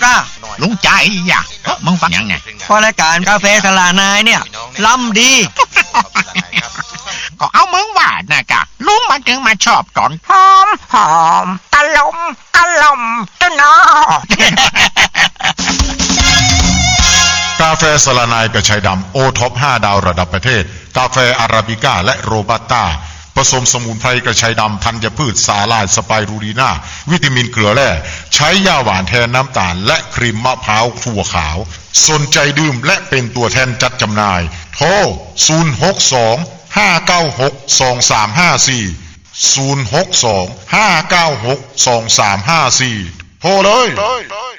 ลุงใจอยากมึงฟังยังไงพอรายการกาแฟสลานายเนี่ยล้ำดีก็เอามึงว่านะกะลุงมันถึงมาชอบตอนหอมตะลมตะนอกาแฟสลานายกระชายดำโอท็อป5ดาวระดับประเทศกาแฟอาราบิก้าและโรบัสต้าผสมสมุนไพรกระชายดำธัญพืชสาลายสไปรูลีนาวิตามินเกลือแร่ใช้ยาหวานแทนน้ำตาลและครีมมะพร้าวถั่วขาวสนใจดื่มและเป็นตัวแทนจัดจำหน่ายโทร062-596-2354 062-596-2354 โทรเลย